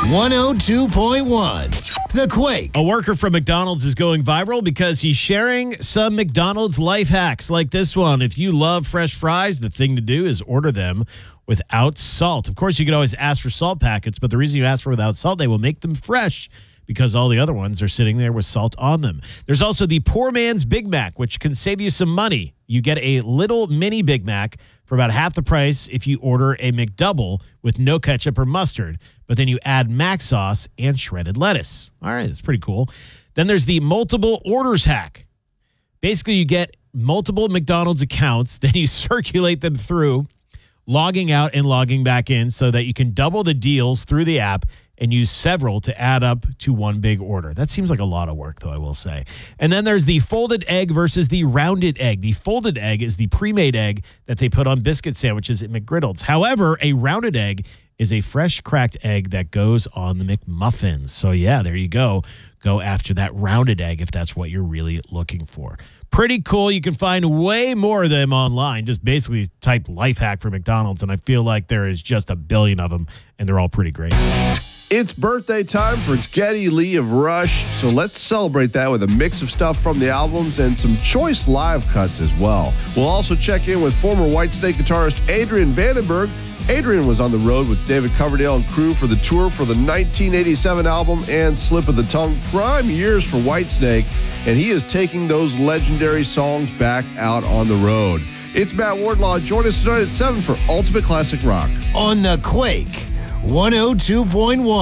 102.1 The Quake. A worker from McDonald's is going viral because he's sharing some McDonald's life hacks like this one. If you love fresh fries, the thing to do is order them without salt. Of course, you could always ask for salt packets, but the reason you ask for without salt, they will make them fresh because all the other ones are sitting there with salt on them. There's also the poor man's Big Mac, which can save you some money. You get a little mini Big Mac for about half the price if you order a McDouble with no ketchup or mustard, but then you add mac sauce and shredded lettuce. All right, that's pretty cool. Then there's the multiple orders hack. Basically, you get multiple McDonald's accounts, then you circulate them through, logging out and logging back in so that you can double the deals through the app and use several to add up to one big order. That seems like a lot of work, though, I will say. And then there's the folded egg versus the rounded egg. The folded egg is the pre-made egg that they put on biscuit sandwiches at McGriddles. However, a rounded egg is a fresh cracked egg that goes on the McMuffins. So, yeah, there you go. Go after that rounded egg if that's what you're really looking for. Pretty cool. You can find way more of them online. Just basically type life hack for McDonald's, and I feel like there is just a billion of them, and they're all pretty great. It's birthday time for Geddy Lee of Rush, so let's celebrate that with a mix of stuff from the albums and some choice live cuts as well. We'll also check in with former Whitesnake guitarist Adrian Vandenberg. Adrian was on the road with David Coverdale and crew for the tour for the 1987 album and Slip of the Tongue, prime years for Whitesnake, and he is taking those legendary songs back out on the road. It's Matt Wardlaw. Join us tonight at 7 for Ultimate Classic Rock. On The Quake, 102.1.